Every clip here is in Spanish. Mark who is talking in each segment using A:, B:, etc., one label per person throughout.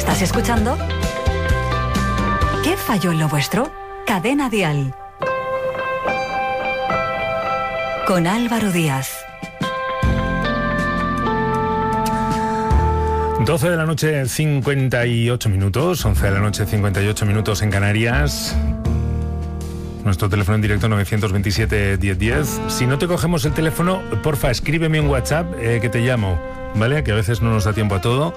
A: ¿Estás escuchando? ¿Qué falló en lo vuestro? Cadena Dial. Con Álvaro Díaz.
B: 12 de la noche, 58 minutos. 11 de la noche, 58 minutos en Canarias. Nuestro teléfono en directo 927-1010. Si no te cogemos el teléfono, porfa, escríbeme en WhatsApp que te llamo, ¿vale? Que a veces no nos da tiempo a todo.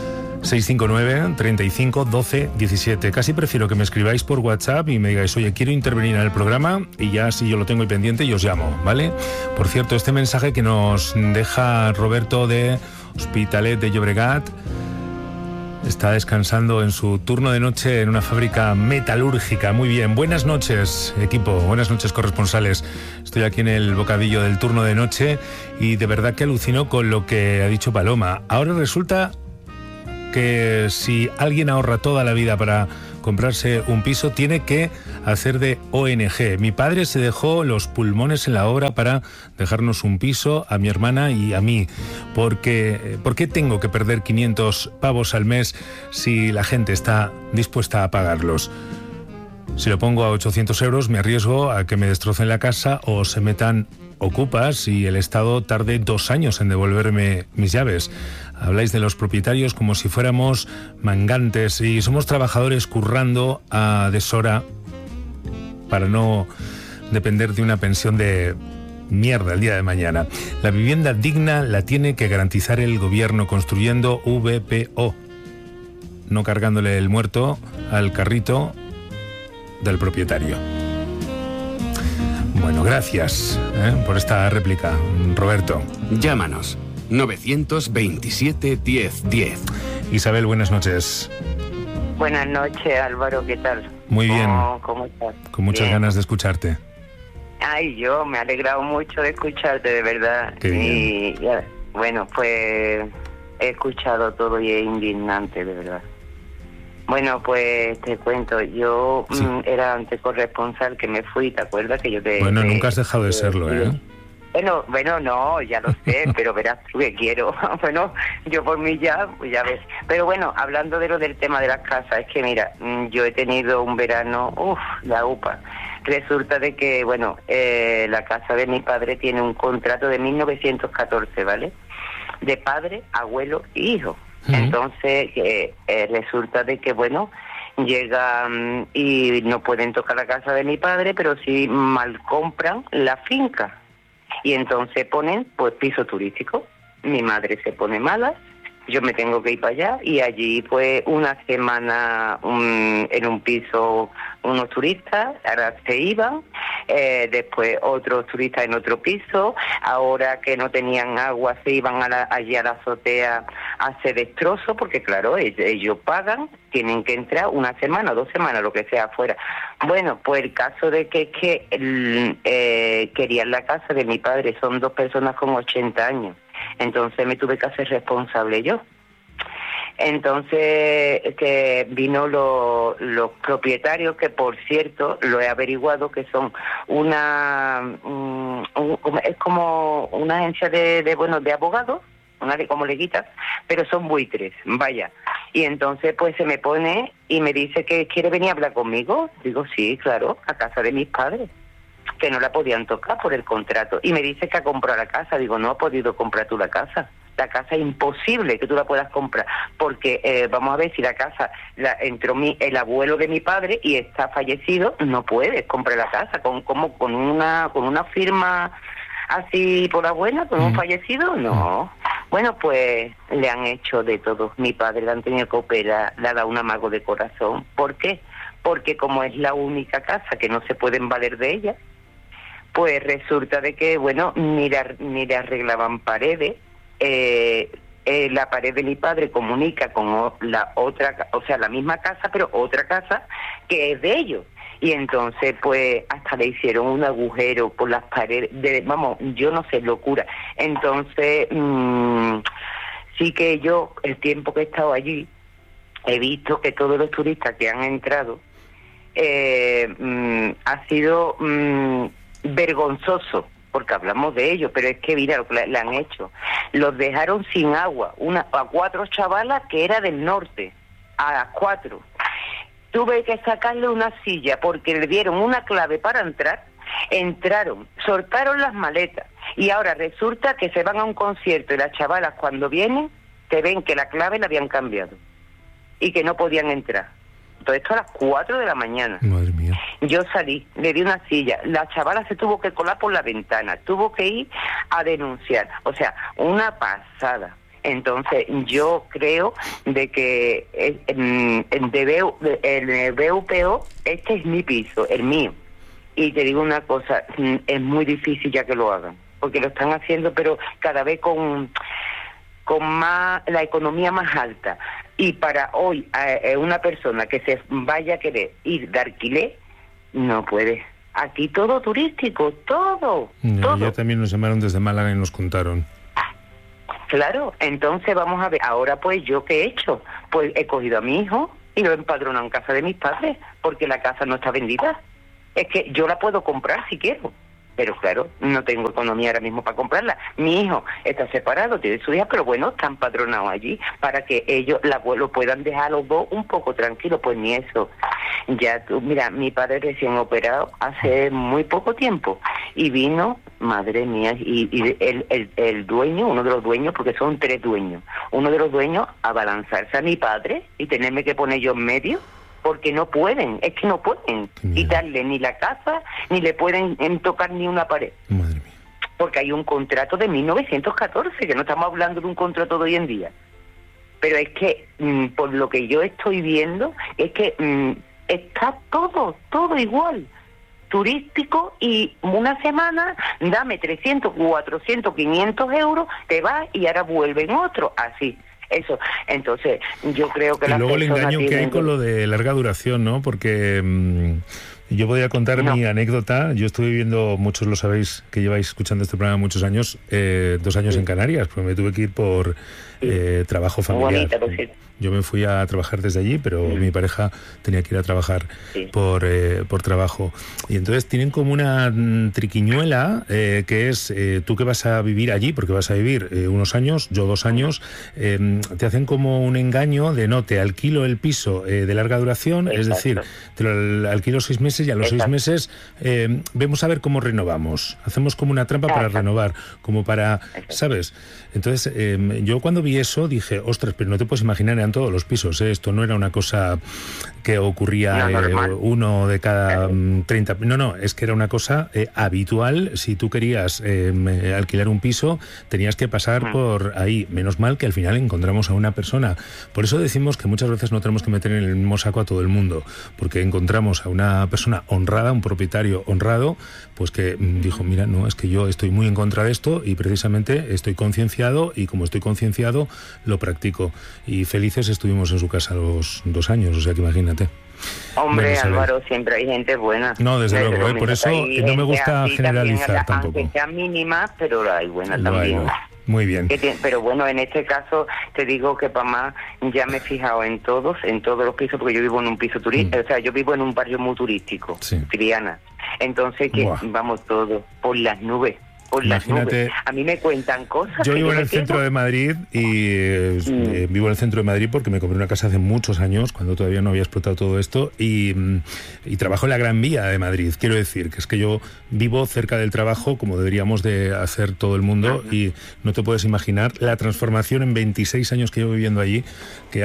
B: 659-35-12-17. Casi prefiero que me escribáis por WhatsApp y me digáis, oye, quiero intervenir en el programa, y ya si yo lo tengo ahí pendiente, yo os llamo, ¿vale? Por cierto, este mensaje que nos deja Roberto de Hospitalet de Llobregat, está descansando en su turno de noche en una fábrica metalúrgica. Muy bien, buenas noches, equipo, buenas noches, corresponsales. Estoy aquí en el bocadillo del turno de noche y de verdad que alucino con lo que ha dicho Paloma. Ahora resulta que si alguien ahorra toda la vida para comprarse un piso, tiene que hacer de ONG. Mi padre se dejó los pulmones en la obra para dejarnos un piso a mi hermana y a mí. ¿Por qué tengo que perder 500 pavos al mes si la gente está dispuesta a pagarlos? Si lo pongo a 800 euros, me arriesgo a que me destrocen la casa o se metan ocupas y el Estado tarde 2 años en devolverme mis llaves. Habláis de los propietarios como si fuéramos mangantes y somos trabajadores currando a deshora para no depender de una pensión de mierda el día de mañana. La vivienda digna la tiene que garantizar el gobierno construyendo VPO, no cargándole el muerto al carrito del propietario. Bueno, gracias por esta réplica, Roberto.
C: Llámanos 927-1010.
B: Isabel, buenas noches.
D: Buenas noches, Álvaro, ¿qué tal?
B: Muy bien.
D: ¿Cómo estás?
B: Con muchas ganas de escucharte.
D: Ay, yo me he alegrado mucho de escucharte, de verdad.
B: Qué bien.
D: Y bueno, pues he escuchado todo y es indignante, de verdad. Bueno, pues te cuento, yo
B: Sí.
D: Era antes corresponsal que me fui, ¿te acuerdas? Que yo
B: Bueno, nunca has dejado de serlo, ¿eh?
D: Bueno, no, ya lo sé, pero verás tú que quiero. Bueno, yo por mí ya ves. Pero bueno, hablando de lo del tema de las casas, es que mira, yo he tenido un verano, la UPA. Resulta de que, bueno, la casa de mi padre tiene un contrato de 1914, ¿vale? De padre, abuelo y hijo. Entonces, resulta de que, bueno, llegan y no pueden tocar la casa de mi padre, pero sí mal compran la finca. Y entonces ponen, pues, piso turístico. Mi madre se pone mala, yo me tengo que ir para allá y allí, pues, una semana en un piso unos turistas, ahora se iban, después otros turistas en otro piso, ahora que no tenían agua se iban allí a la azotea a hacer destrozos, porque claro, ellos pagan, tienen que entrar una semana, 2 semanas, lo que sea afuera. Bueno, pues el caso de que querían la casa de mi padre, son 2 personas con 80 años, entonces me tuve que hacer responsable yo. Entonces que vino los propietarios, que por cierto lo he averiguado, que son es como una agencia de abogados, como leguitas, pero son buitres, vaya. Y entonces pues se me pone y me dice que quiere venir a hablar conmigo. Digo, sí, claro, a casa de mis padres, que no la podían tocar por el contrato. Y me dice que ha comprado la casa. Digo, no ha podido comprar tú la casa. La casa es imposible que tú la puedas comprar, porque vamos a ver, si la casa entró el abuelo de mi padre y está fallecido, no puedes comprar la casa con una firma así por la buena, con un fallecido, no. Bueno, pues le han hecho de todo. Mi padre le han tenido que operar, le ha dado un amago de corazón. ¿Por qué? Porque como es la única casa que no se pueden valer de ella, pues resulta de que, bueno, ni le arreglaban paredes. La pared de mi padre comunica con la otra, o sea, la misma casa, pero otra casa que es de ellos. Y entonces, pues, hasta le hicieron un agujero por las paredes, vamos, yo no sé, locura. Entonces, sí que yo, el tiempo que he estado allí, he visto que todos los turistas que han entrado, ha sido vergonzoso, porque hablamos de ellos, pero es que mira lo que le han hecho. Los dejaron sin agua, a 4 chavalas que era del norte, a las 4. Tuve que sacarle una silla porque le dieron una clave para entrar. Entraron, soltaron las maletas y ahora resulta que se van a un concierto y las chavalas cuando vienen te ven que la clave la habían cambiado y que no podían entrar. Todo esto a las 4 de la mañana.
B: Madre mía.
D: Yo salí, le di una silla, la chavala se tuvo que colar por la ventana, tuvo que ir a denunciar, o sea, una pasada. Entonces yo creo de que el BUPO, este es mi piso, el mío. Y te digo una cosa, es muy difícil ya que lo hagan, porque lo están haciendo, pero cada vez con más la economía más alta. Y para hoy, una persona que se vaya a querer ir de alquiler, no puede. Aquí todo turístico, todo.
B: Ya también nos llamaron desde Málaga y nos contaron.
D: Claro, entonces vamos a ver, ahora pues yo qué he hecho, pues he cogido a mi hijo y lo he empadronado en casa de mis padres, porque la casa no está vendida. Es que yo la puedo comprar si quiero, pero claro, no tengo economía ahora mismo para comprarla. Mi hijo está separado, tiene su hija, pero bueno, está empadronado allí para que ellos lo puedan dejar los dos un poco tranquilos, pues ni eso. Ya tú, mira, mi padre recién operado hace muy poco tiempo y vino, madre mía, y el dueño, uno de los dueños, porque son 3 dueños, uno de los dueños a balanzarse a mi padre y tenerme que poner yo en medio. Porque no pueden, es que no pueden quitarle ni la casa, ni le pueden tocar ni una pared.
B: Madre mía.
D: Porque hay un contrato de 1914, que no estamos hablando de un contrato de hoy en día. Pero es que, por lo que yo estoy viendo, es que está todo igual. Turístico, y una semana, dame 300, 400, 500 euros, te vas y ahora vuelven otros, así. Eso, entonces yo creo que
B: y luego el engaño que hay con lo de larga duración, ¿no? Porque yo podría contar mi anécdota. Yo estuve viviendo, muchos lo sabéis que lleváis escuchando este programa muchos años, 2 años en Canarias, porque me tuve que ir por trabajo familiar. Bonita, yo me fui a trabajar desde allí, pero mi pareja tenía que ir a trabajar por trabajo. Y entonces tienen como una triquiñuela que es, tú que vas a vivir allí, porque vas a vivir unos años, yo 2 años, te hacen como un engaño de no, te alquilo el piso de larga duración, es decir, te lo alquilo 6 meses y a los 6 meses vemos a ver cómo renovamos. Hacemos como una trampa para renovar, como para, ¿sabes? Entonces, yo cuando vi eso dije, ostras, pero no te puedes imaginar, eran todos los pisos, ¿eh? Esto no era una cosa que ocurría uno de cada 30. No, es que era una cosa habitual. Si tú querías alquilar un piso, tenías que pasar por ahí. Menos mal que al final encontramos a una persona. Por eso decimos que muchas veces no tenemos que meter en el mismo saco a todo el mundo, porque encontramos a una persona honrada, un propietario honrado, pues que dijo, mira, no, es que yo estoy muy en contra de esto y precisamente estoy concienciado, y como estoy concienciado, lo practico. Y felices estuvimos en su casa los 2 años, o sea que imagínate.
D: Hombre, Álvaro, siempre hay gente buena.
B: No, desde luego, por eso no me gusta generalizar tampoco.
D: Aunque sean mínimas, pero hay buenas también.
B: Muy bien.
D: Pero bueno, en este caso te digo que para más ya me he fijado en todos los pisos, porque yo vivo en un piso turístico, o sea, yo vivo en un barrio muy turístico, Triana. Entonces, que vamos todos por las nubes.
B: Imagínate,
D: a mí me cuentan cosas.
B: Yo vivo en el centro de Madrid y vivo en el centro de Madrid porque me compré una casa hace muchos años, cuando todavía no había explotado todo esto, y trabajo en la Gran Vía de Madrid. Quiero decir que es que yo vivo cerca del trabajo, como deberíamos de hacer todo el mundo, y no te puedes imaginar la transformación en 26 años que llevo viviendo allí, que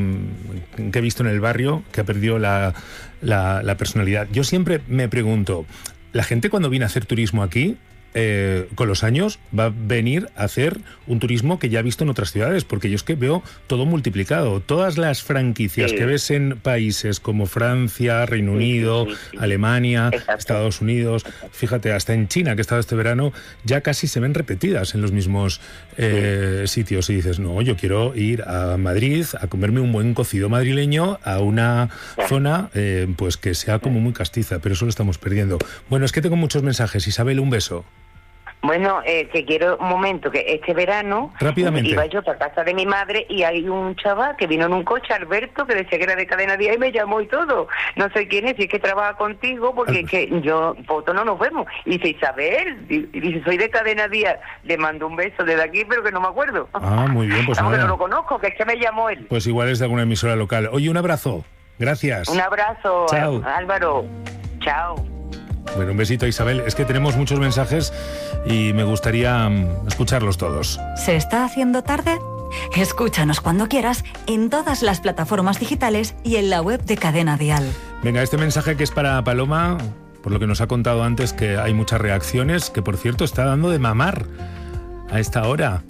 B: he visto en el barrio, que ha perdido la personalidad. Yo siempre me pregunto, la gente cuando viene a hacer turismo aquí, con los años va a venir a hacer un turismo que ya ha visto en otras ciudades, porque yo es que veo todo multiplicado. Todas las franquicias que ves en países como Francia, Reino Unido, Alemania, Estados Unidos, fíjate, hasta en China, que he estado este verano, ya casi se ven repetidas en los mismos sitios. Y dices, no, yo quiero ir a Madrid a comerme un buen cocido madrileño a una zona pues que sea como muy castiza, pero eso lo estamos perdiendo. Bueno, es que tengo muchos mensajes. Isabel, un beso.
D: Bueno, que quiero un momento, que este verano
B: rápidamente
D: iba yo para casa de mi madre y hay un chaval que vino en un coche, Alberto, que decía que era de Cadena Díaz y me llamó y todo. No sé quién es, si es que trabaja contigo, porque es que yo, foto no nos vemos. Y dice, Isabel, y dice, soy de Cadena Díaz, le mando un beso desde aquí, pero que no me acuerdo.
B: Ah, muy bien, pues
D: nada.
B: nada.
D: Que no lo conozco, que es que me llamó él.
B: Pues igual es de alguna emisora local. Oye, un abrazo. Gracias.
D: Un abrazo,
B: Chao.
D: Álvaro. Chao.
B: Bueno, un besito a Isabel. Es que tenemos muchos mensajes y me gustaría escucharlos todos.
A: ¿Se está haciendo tarde? Escúchanos cuando quieras en todas las plataformas digitales y en la web de Cadena Dial.
B: Venga, este mensaje que es para Paloma, por lo que nos ha contado antes que hay muchas reacciones, que por cierto está dando de mamar a esta hora.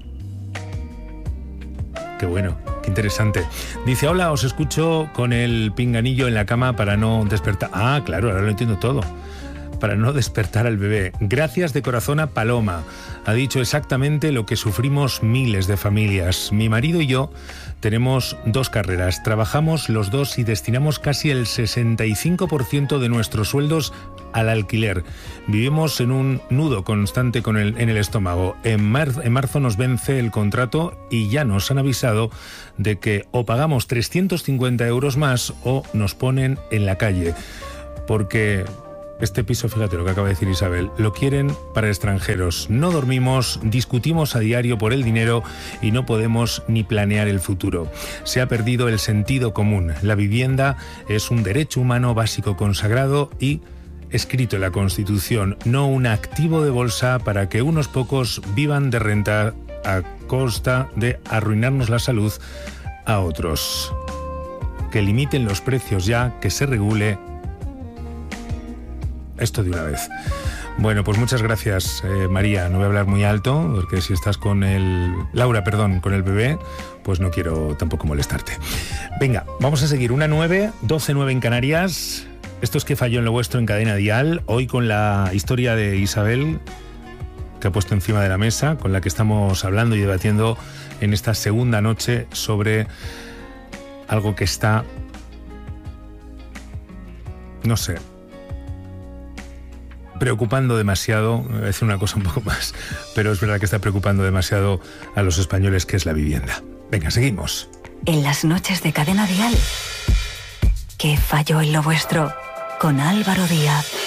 B: Qué bueno, qué interesante. Dice, hola, os escucho con el pinganillo en la cama para no despertar. Ah, claro, ahora lo entiendo todo. Para no despertar al bebé. Gracias de corazón a Paloma. Ha dicho exactamente lo que sufrimos miles de familias. Mi marido y yo tenemos 2 carreras. Trabajamos los dos y destinamos casi el 65% de nuestros sueldos al alquiler. Vivimos en un nudo constante en el estómago. En marzo nos vence el contrato y ya nos han avisado de que o pagamos 350 euros más o nos ponen en la calle. Porque este piso, fíjate lo que acaba de decir Isabel, lo quieren para extranjeros. No dormimos, discutimos a diario por el dinero y no podemos ni planear el futuro. Se ha perdido el sentido común. La vivienda es un derecho humano básico consagrado y escrito en la Constitución, no un activo de bolsa para que unos pocos vivan de renta a costa de arruinarnos la salud a otros. Que limiten los precios ya, que se regule esto de una vez. Bueno, pues muchas gracias, María. No voy a hablar muy alto, porque si estás con Laura, con el bebé, pues no quiero tampoco molestarte. Venga, vamos a seguir. 1:09, 12:09 en Canarias. Esto es Que falló en lo vuestro en Cadena Dial. Hoy con la historia de Isabel, que ha puesto encima de la mesa, con la que estamos hablando y debatiendo en esta segunda noche sobre algo que está, no sé, preocupando demasiado. Voy a decir una cosa un poco más, pero es verdad que está preocupando demasiado a los españoles, que es la vivienda. Venga, seguimos.
A: En las noches de Cadena Dial, Que falló en lo vuestro, con Álvaro Díaz.